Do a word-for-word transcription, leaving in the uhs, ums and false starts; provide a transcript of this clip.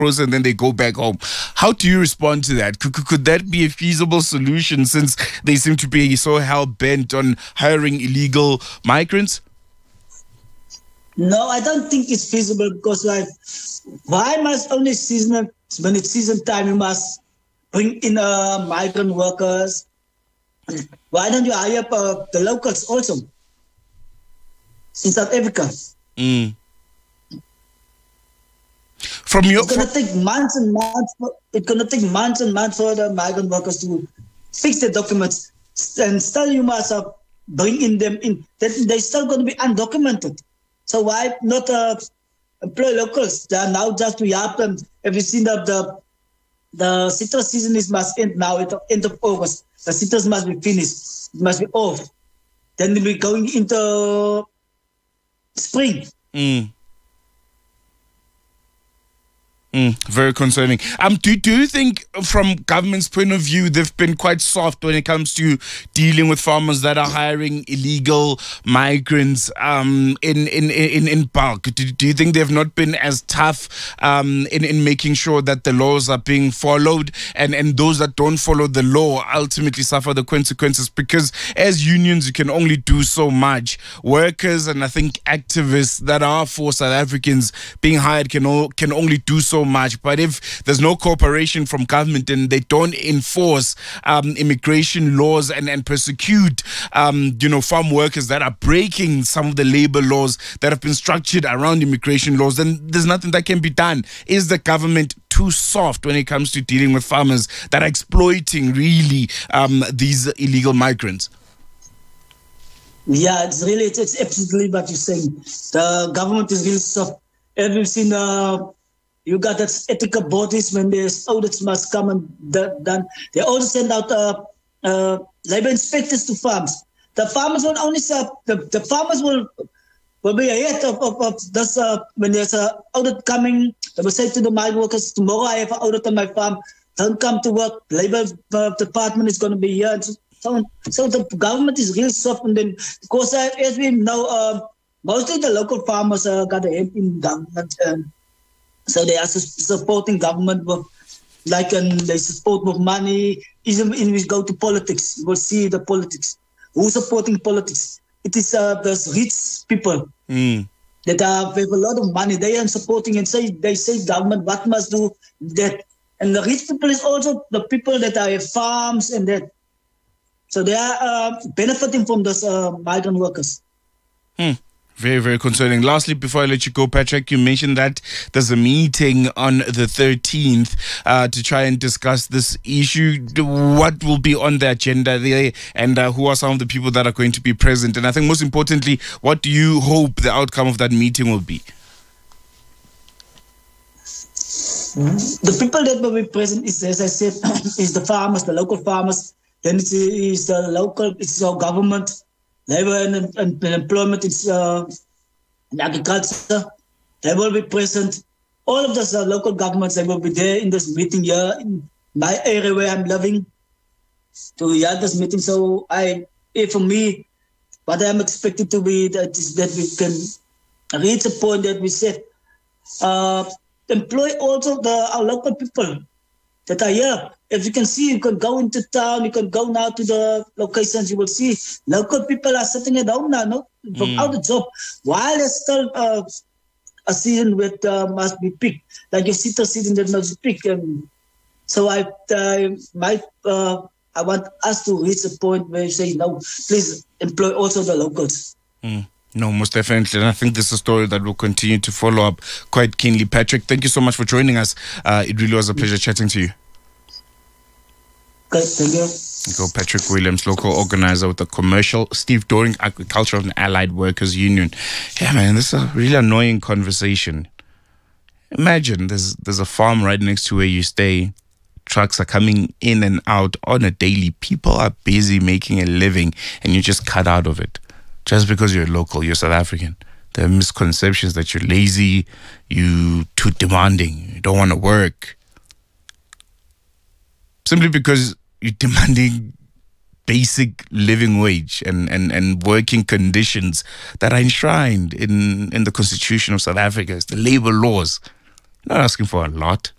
process and then they go back home. How do you respond to that? Could, could, could that be a feasible solution since they seem to be so hell-bent on hiring illegal migrants? No, I don't think it's feasible because like, why must only season, when it's season time, you must bring in uh, migrant workers? Why don't you hire uh, the locals also in South Africa? Mm. From your, it's going to take months and months. For, it's going to take months and months for the migrant workers to fix the documents, and still you must uh, bring in them in. They're still going to be undocumented. So why not uh, employ locals? They are now just to help them. Have you seen that the the citrus season is must end now at the end of August? The citrus must be finished. It must be off. Then we'll be going into spring. Mm. Mm, very concerning. Um, do, do you think from government's point of view, they've been quite soft when it comes to dealing with farmers that are hiring illegal migrants um, in, in, in, in bulk? Do, do you think they've not been as tough um, in, in making sure that the laws are being followed and, and those that don't follow the law ultimately suffer the consequences? Because as unions, you can only do so much. Workers and I think activists that are for South Africans being hired can, all, can only do so much. But if there's no cooperation from government and they don't enforce um, immigration laws and, and persecute um, you know, farm workers that are breaking some of the labor laws that have been structured around immigration laws, then there's nothing that can be done. Is the government too soft when it comes to dealing with farmers that are exploiting really um, these illegal migrants? Yeah, it's really, it's, it's absolutely what you're saying. The government is really soft. Have you seen uh, you got that ethical bodies when there's audits must come and done. They also send out uh, uh, labor inspectors to farms. The farmers will only serve, the, the farmers will will be ahead of, of, of this, uh, when there's an audit coming. They will say to the migrant workers, tomorrow I have an audit on my farm. Don't come to work. Labor uh, department is going to be here. So, so the government is really soft. And then, because uh, as we know, uh, mostly the local farmers uh, got a hand in government. Um, So they are supporting government with, like, and they support with money. Even when we go to politics, you will see the politics. Who's supporting politics? It is uh, the rich people mm. that are, have a lot of money. They are supporting and say they say government what must do that. And the rich people is also the people that have farms and that. So they are uh, benefiting from those uh, migrant workers. Hmm. Very, very concerning. Lastly, before I let you go, Patrick, you mentioned that there's a meeting on the thirteenth uh, to try and discuss this issue. What will be on the agenda there, and uh, who are some of the people that are going to be present? And I think most importantly, what do you hope the outcome of that meeting will be? The people that will be present is, as I said, is the farmers, the local farmers. Then it is the local, it's our government. Labor and, and, and employment is uh, in agriculture. They will be present. All of those uh, local governments, they will be there in this meeting here in my area where I'm living to hear this meeting. So I, for me, what I'm expecting to be that is that we can reach a point that we said, uh, employ also the our local people that are here. As you can see, you can go into town, you can go now to the locations, you will see local people are sitting at home now, no? Without mm. a job. While there's still uh, a season that uh, must be picked, like your citrus season that must be picked. Um, so I uh, might, uh, I want us to reach a point where you say, no, please employ also the locals. Mm. No, most definitely. And I think this is a story that will continue to follow up quite keenly. Patrick, thank you so much for joining us. Uh, it really was a pleasure chatting to you. Okay, thank you. Go Patrick Williams, local organizer with the Commercial Steve Doring Agricultural and Allied Workers Union. Yeah, man, this is a really annoying conversation. Imagine there's there's a farm right next to where you stay. Trucks are coming in and out on a daily. People are busy making a living, and you're just cut out of it just because you're local, you're South African. There are misconceptions that you're lazy, you too demanding, you don't want to work. Simply because you're demanding basic living wage and, and, and working conditions that are enshrined in, in the Constitution of South Africa. It's the labor laws. Not asking for a lot.